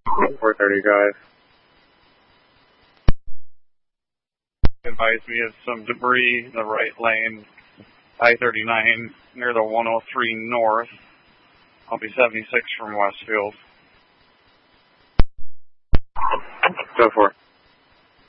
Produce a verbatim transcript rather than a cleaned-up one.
four thirty drive. Advise me of some debris in the right lane, I thirty-nine, near the one oh three north. I'll be seventy-six from Westfield. Go for it.